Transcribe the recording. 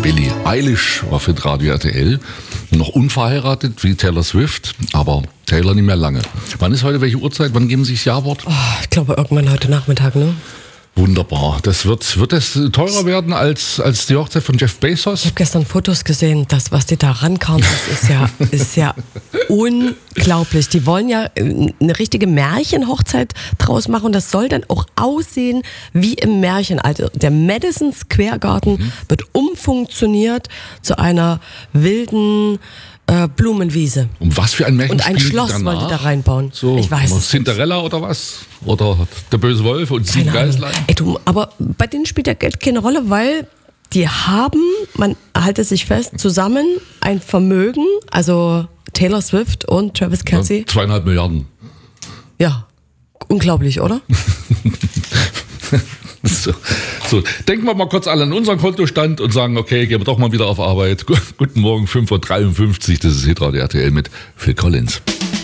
Billie Eilish war für Radio RTL. Noch unverheiratet wie Taylor Swift, aber Taylor nicht mehr lange. Wann ist heute welche Uhrzeit? Wann geben Sie das Jawort? Oh, ich glaube irgendwann heute Nachmittag, ne? Wunderbar. Das wird das teurer werden als die Hochzeit von Jeff Bezos? Ich habe gestern Fotos gesehen, das, was die da rankamen, das ist ja unglaublich. Die wollen ja eine richtige Märchenhochzeit draus machen und das soll dann auch aussehen wie im Märchen. Also der Madison Square Garden wird umfunktioniert zu einer wilden Blumenwiese. Um was für ein Märchen? Und ein Schloss wollen die da reinbauen. So, ich weiß es Cinderella oder was? Oder der böse Wolf und sieben Geißlein? Aber bei denen spielt ja Geld keine Rolle, weil die haben, man halte sich fest, zusammen ein Vermögen, also Taylor Swift und Travis Kelce. 2,5 Milliarden. Ja, unglaublich, oder? So, denken wir mal kurz alle an unseren Kontostand und sagen, okay, gehen wir doch mal wieder auf Arbeit. Guten Morgen, 5.53 Uhr, das ist Hitradio RTL mit Phil Collins.